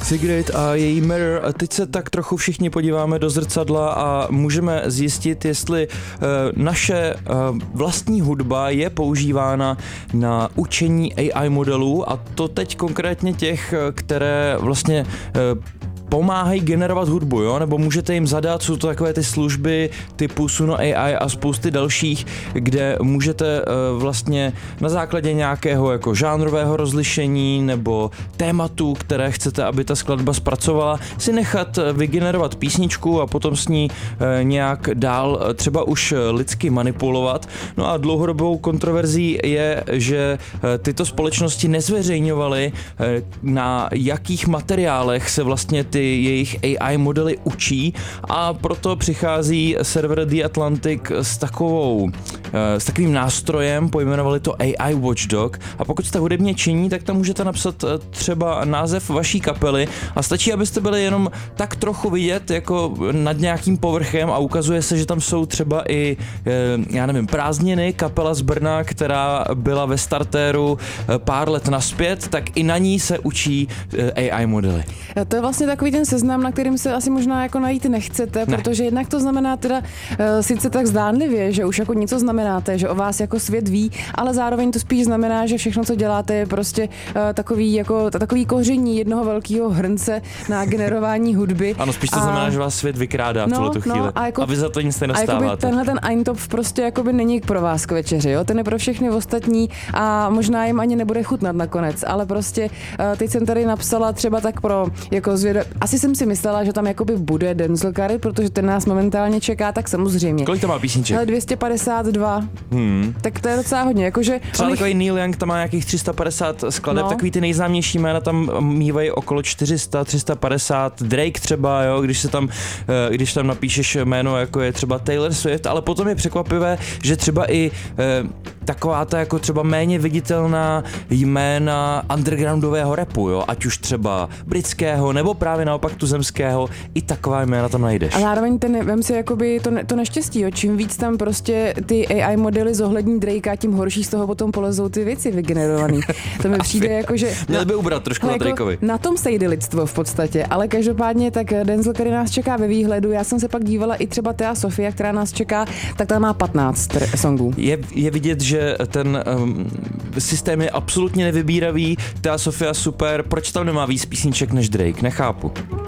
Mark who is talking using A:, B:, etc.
A: Sigrid a její Mirror. A teď se tak trochu všichni podíváme do zrcadla a můžeme zjistit, jestli naše vlastní hudba je používána na učení AI modelů, a to teď konkrétně těch, které vlastně pomáhají generovat hudbu, jo? Nebo můžete jim zadat, jsou to takové ty služby typu Suno AI a spousty dalších, kde můžete vlastně na základě nějakého jako žánrového rozlišení nebo tématu, které chcete, aby ta skladba zpracovala, si nechat vygenerovat písničku a potom s ní nějak dál třeba už lidsky manipulovat. No a dlouhodobou kontroverzí je, že tyto společnosti nezveřejňovaly, na jakých materiálech se vlastně ty jejich AI modely učí, a proto přichází server The Atlantic s takovým nástrojem, pojmenovali to AI Watchdog, a pokud jste hudebně činní, tak tam můžete napsat třeba název vaší kapely a stačí, abyste byli jenom tak trochu vidět jako nad nějakým povrchem a ukazuje se, že tam jsou třeba i, já nevím, Prázdniny, kapela z Brna, která byla ve startéru pár let nazpět, tak i na ní se učí AI modely.
B: To je vlastně takový ten seznam, na kterým se asi možná jako najít nechcete, protože jednak to znamená teda sice tak zdánlivě, že už jako něco znamenáte, že o vás jako svět ví, ale zároveň to spíš znamená, že všechno, co děláte, je prostě takový koření jednoho velkého hrnce na generování hudby.
A: Ano, spíš to znamená, že vás svět vykrádá v tuhletu chvíli. A vy za to nic nedostáváte.
B: Tenhle ten Eintopf prostě jakoby není pro vás k večeři, jo? Ten je pro všechny ostatní a možná jim ani nebude chutnat nakonec, ale prostě teď jsem tady napsala třeba tak pro jako asi jsem si myslela, že tam jakoby bude Denzel Curry, protože ten nás momentálně čeká, tak samozřejmě.
A: Kolik to má písniček?
B: 252. Tak to je docela hodně, jakože
A: třeba takový Neil Young tam má nějakých 350 skladeb, takový ty nejznámější jména tam mývají okolo 400, 350, Drake třeba, jo, když tam napíšeš jméno, jako je třeba Taylor Swift, ale potom je překvapivé, že třeba i taková ta jako třeba méně viditelná jména undergroundového rapu, jo, ať už třeba britského, nebo právě naopak tuzemského, i taková jména tam najdeš.
B: A zároveň vem si jakoby to neštěstí, jo, čím víc tam prostě ty AI modely zohlední Drakea, tím horší z toho potom polezou ty věci vygenerovaný. To mi přijde jako, že
A: měl by ubrat trošku na Drakeovi.
B: Na tom sejde lidstvo v podstatě, ale každopádně tak Denzel, který nás čeká ve výhledu, já jsem se pak dívala i třeba Thea Sofia, která nás čeká, tak ta má 15 songů.
A: Je vidět, že ten systém je absolutně nevybíravý, Thea Sofia super, proč tam nemá víc písniček než Drake, nechápu.